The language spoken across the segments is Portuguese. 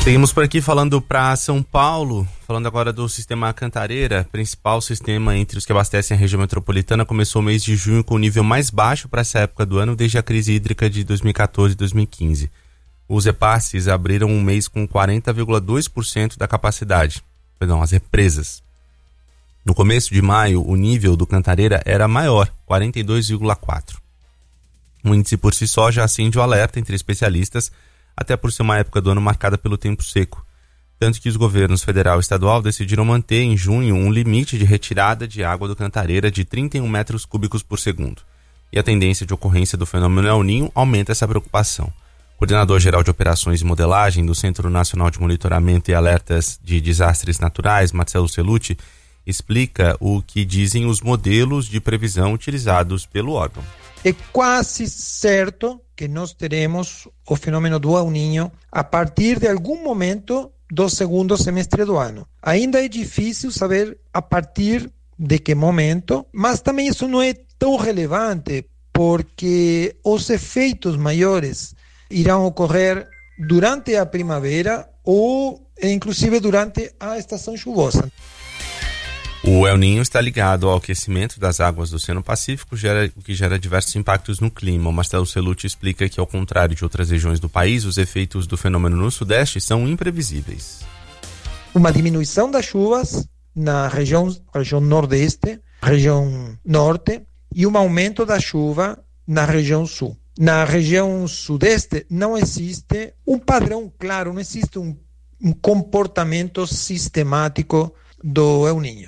Seguimos por aqui falando para São Paulo, falando agora do sistema Cantareira, principal sistema entre os que abastecem a região metropolitana. Começou o mês de junho com o nível mais baixo para essa época do ano desde a crise hídrica de 2014 e 2015. Os repasses abriram um mês com 40,2% da capacidade, as represas. No começo de maio, o nível do Cantareira era maior, 42,4%. O índice por si só já acende o alerta entre especialistas, até por ser uma época do ano marcada pelo tempo seco. Tanto que os governos federal e estadual decidiram manter em junho um limite de retirada de água do Cantareira de 31 metros cúbicos por segundo. E a tendência de ocorrência do fenômeno El Niño aumenta essa preocupação. O coordenador-geral de operações e modelagem do Centro Nacional de Monitoramento e Alertas de Desastres Naturais, Marcelo Cellucci, explica o que dizem os modelos de previsão utilizados pelo órgão. É quase certo que nós teremos o fenômeno do El Niño a partir de algum momento do segundo semestre do ano. Ainda é difícil saber a partir de que momento, mas também isso não é tão relevante, porque os efeitos maiores irão ocorrer durante a primavera ou inclusive durante a estação chuvosa. O El Niño está ligado ao aquecimento das águas do Oceano Pacífico, o que gera diversos impactos no clima. O Marcelo Cellucci explica que, ao contrário de outras regiões do país, os efeitos do fenômeno no Sudeste são imprevisíveis. Uma diminuição das chuvas na região Nordeste, região Norte, e um aumento da chuva na região Sul. Na região Sudeste não existe um padrão claro, não existe um comportamento sistemático do El Niño.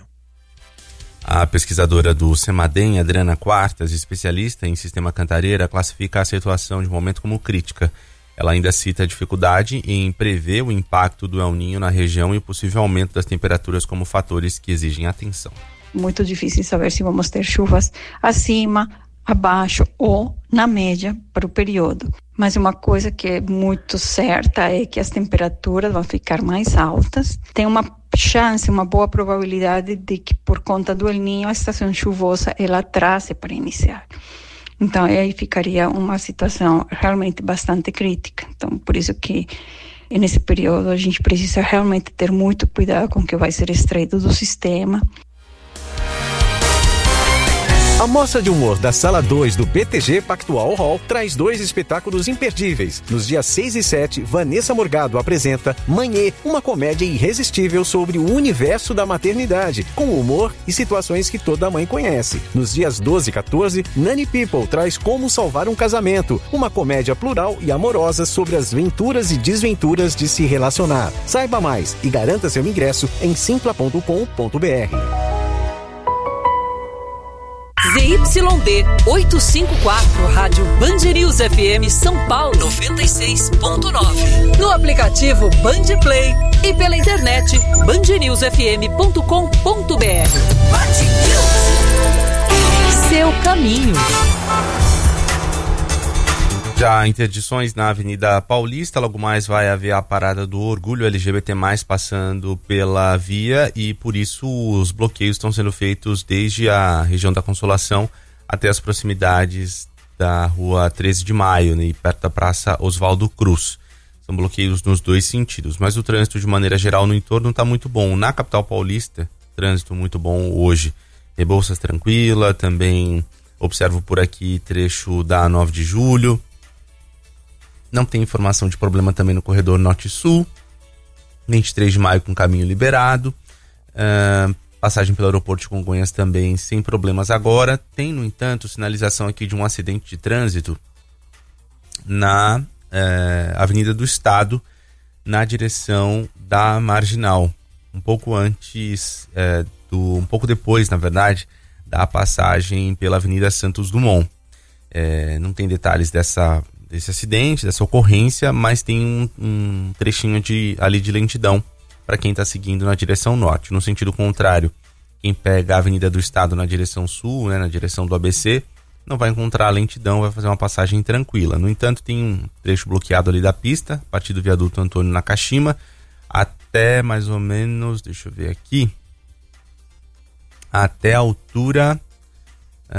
A pesquisadora do CEMADEM, Adriana Quartas, especialista em sistema Cantareira, classifica a situação de momento como crítica. Ela ainda cita a dificuldade em prever o impacto do El Niño na região e o possível aumento das temperaturas como fatores que exigem atenção. Muito difícil saber se vamos ter chuvas acima, abaixo ou na média para o período. Mas uma coisa que é muito certa é que as temperaturas vão ficar mais altas. Tem uma chance, uma boa probabilidade de que, por conta do El Niño, a estação chuvosa ela atrase para iniciar. Então, aí ficaria uma situação realmente bastante crítica. Então, por isso que nesse período a gente precisa realmente ter muito cuidado com o que vai ser extraído do sistema. A Mostra de Humor da Sala 2 do BTG Pactual Hall traz 2 espetáculos imperdíveis. Nos dias 6 e 7, Vanessa Morgado apresenta Manhê, uma comédia irresistível sobre o universo da maternidade, com humor e situações que toda mãe conhece. Nos dias 12 e 14, Nani People traz Como Salvar um Casamento, uma comédia plural e amorosa sobre as venturas e desventuras de se relacionar. Saiba mais e garanta seu ingresso em simpla.com.br. ZYD 854, Rádio Band News FM São Paulo 96.9. No aplicativo Band Play e pela internet bandnewsfm.com.br. Band News, seu caminho. Já interdições na Avenida Paulista, logo mais vai haver a parada do Orgulho LGBT+, passando pela via, e por isso os bloqueios estão sendo feitos desde a região da Consolação até as proximidades da rua 13 de Maio, né, perto da Praça Oswaldo Cruz. São bloqueios nos dois sentidos, mas o trânsito de maneira geral no entorno está muito bom. Na capital paulista, trânsito muito bom hoje. Rebouças tranquila, também observo por aqui trecho da 9 de julho. Não tem informação de problema também no corredor norte-sul. 23 de maio com caminho liberado. Passagem pelo aeroporto de Congonhas também sem problemas agora. Tem, no entanto, sinalização aqui de um acidente de trânsito na Avenida do Estado, na direção da Marginal. Um pouco antes, um pouco depois, na verdade, da passagem pela Avenida Santos Dumont. Não tem detalhes desse acidente, dessa ocorrência, mas tem um trechinho ali de lentidão para quem está seguindo na direção norte. No sentido contrário, quem pega a Avenida do Estado na direção sul, né, na direção do ABC, não vai encontrar lentidão, vai fazer uma passagem tranquila. No entanto, tem um trecho bloqueado ali da pista, a partir do viaduto Antônio Nakashima, até mais ou menos, deixa eu ver aqui, até a altura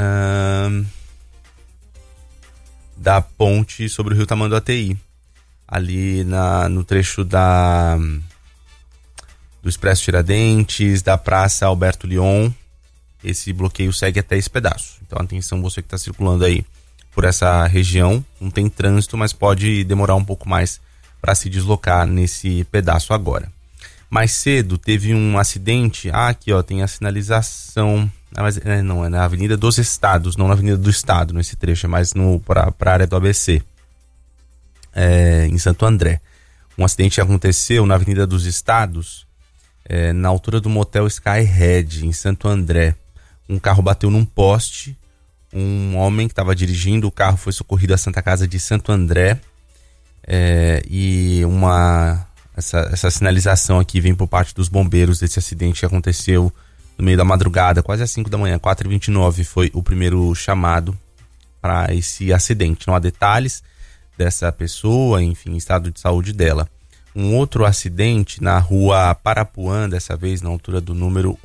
da ponte sobre o Rio Tamanduateí. ali no trecho do Expresso Tiradentes, da Praça Alberto Lyon. Esse bloqueio segue até esse pedaço. Então atenção, você que está circulando aí por essa região, não tem trânsito, mas pode demorar um pouco mais para se deslocar nesse pedaço agora. Mais cedo teve um acidente, aqui ó, tem a sinalização, não, é na Avenida dos Estados, não na Avenida do Estado, nesse trecho, é mais para a área do ABC, em Santo André. Um acidente aconteceu na Avenida dos Estados, na altura do motel Skyhead, em Santo André. Um carro bateu num poste, um homem que estava dirigindo, o carro foi socorrido à Santa Casa de Santo André, e essa sinalização aqui vem por parte dos bombeiros desse acidente que aconteceu no meio da madrugada, quase às 5 da manhã, 4h29 foi o primeiro chamado para esse acidente. Não há detalhes dessa pessoa, enfim, estado de saúde dela. Um outro acidente na rua Parapuã, dessa vez na altura do número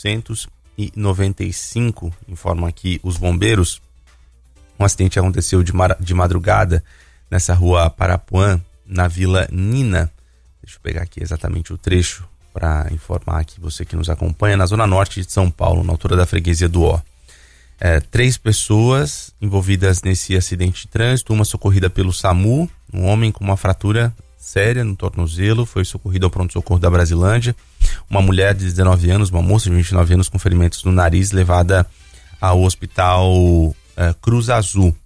895, informam aqui os bombeiros. Um acidente aconteceu de madrugada nessa rua Parapuã, na Vila Nina. Deixa eu pegar aqui exatamente o trecho para informar aqui você que nos acompanha, na zona norte de São Paulo, na altura da freguesia do Ó. 3 pessoas envolvidas nesse acidente de trânsito, uma socorrida pelo SAMU, um homem com uma fratura séria no tornozelo, foi socorrido ao pronto-socorro da Brasilândia, uma mulher de 19 anos, uma moça de 29 anos com ferimentos no nariz, levada ao hospital Cruz Azul.